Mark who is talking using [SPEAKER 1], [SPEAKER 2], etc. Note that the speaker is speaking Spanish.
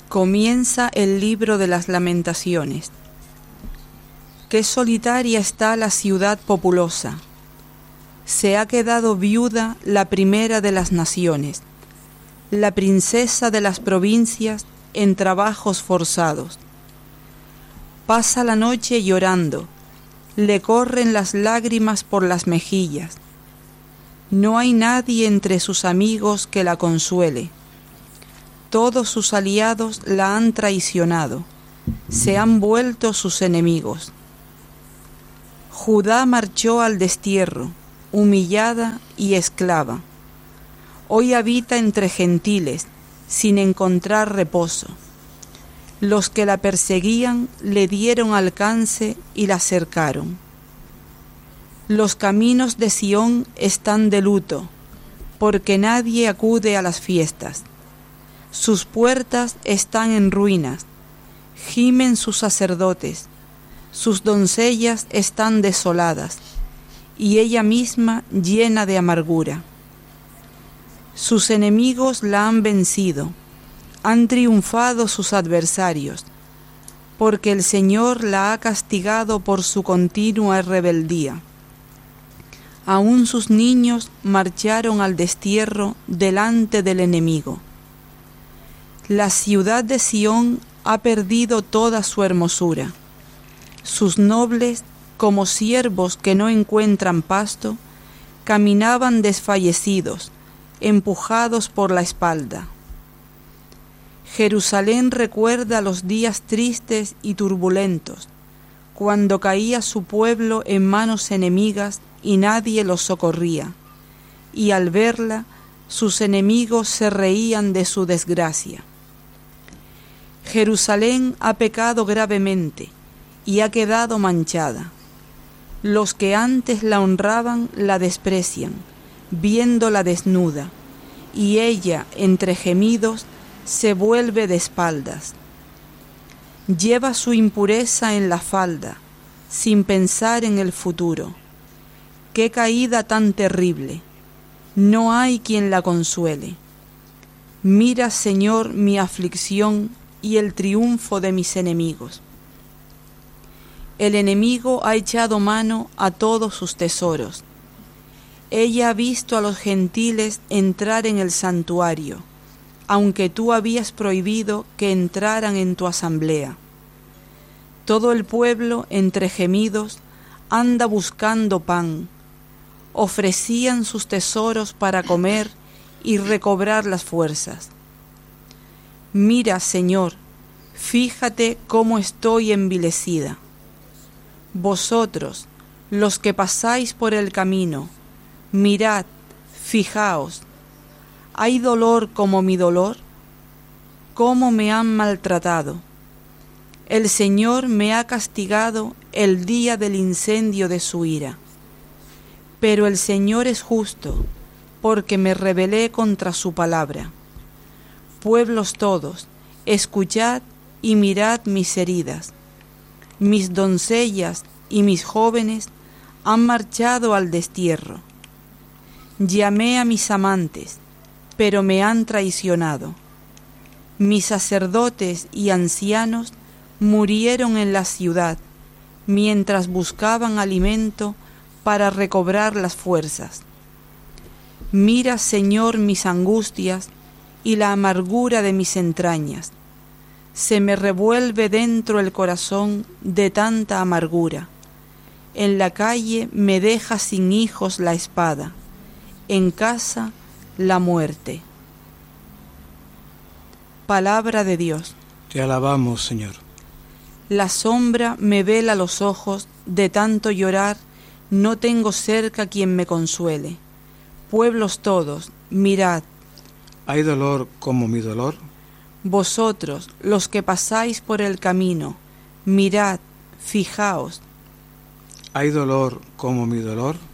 [SPEAKER 1] Comienza el libro de las Lamentaciones. Qué solitaria está la ciudad populosa. Se ha quedado viuda la primera de las naciones, la princesa de las provincias en trabajos forzados. Pasa la noche llorando, le corren las lágrimas por las mejillas. No hay nadie entre sus amigos que la consuele. Todos sus aliados la han traicionado, se han vuelto sus enemigos. Judá marchó al destierro, humillada y esclava. Hoy habita entre gentiles, sin encontrar reposo. Los que la perseguían le dieron alcance y la cercaron. Los caminos de Sión están de luto, porque nadie acude a las fiestas. Sus puertas están en ruinas, gimen sus sacerdotes, sus doncellas están desoladas, y ella misma llena de amargura. Sus enemigos la han vencido, han triunfado sus adversarios, porque el Señor la ha castigado por su continua rebeldía. Aún sus niños marcharon al destierro delante del enemigo. La ciudad de Sión ha perdido toda su hermosura. Sus nobles, como ciervos que no encuentran pasto, caminaban desfallecidos, empujados por la espalda. Jerusalén recuerda los días tristes y turbulentos, cuando caía su pueblo en manos enemigas y nadie los socorría, y al verla, sus enemigos se reían de su desgracia. Jerusalén ha pecado gravemente y ha quedado manchada. Los que antes la honraban la desprecian, viéndola desnuda, y ella, entre gemidos, se vuelve de espaldas. Lleva su impureza en la falda, sin pensar en el futuro. ¡Qué caída tan terrible! No hay quien la consuele. Mira, Señor, mi aflicción y el triunfo de mis enemigos. El enemigo ha echado mano a todos sus tesoros. Ella ha visto a los gentiles entrar en el santuario, aunque tú habías prohibido que entraran en tu asamblea. Todo el pueblo, entre gemidos, anda buscando pan. Ofrecían sus tesoros para comer y recobrar las fuerzas. Mira, Señor, fíjate cómo estoy envilecida. Vosotros, los que pasáis por el camino, mirad, fijaos. ¿Hay dolor como mi dolor? ¿Cómo me han maltratado? El Señor me ha castigado el día del incendio de su ira. Pero el Señor es justo, porque me rebelé contra su palabra. Pueblos todos, escuchad y mirad mis heridas. Mis doncellas y mis jóvenes han marchado al destierro. Llamé a mis amantes, pero me han traicionado. Mis sacerdotes y ancianos murieron en la ciudad, mientras buscaban alimento para recobrar las fuerzas. Mira, Señor, mis angustias y la amargura de mis entrañas. Se me revuelve dentro el corazón de tanta amargura. En la calle me deja sin hijos la espada, en casa la muerte. Palabra de Dios.
[SPEAKER 2] Te alabamos, Señor.
[SPEAKER 1] La sombra me vela los ojos, de tanto llorar, no tengo cerca quien me consuele. Pueblos todos, mirad.
[SPEAKER 2] ¿Hay dolor como mi dolor?
[SPEAKER 1] Vosotros, los que pasáis por el camino, mirad, fijaos.
[SPEAKER 2] ¿Hay dolor como mi dolor?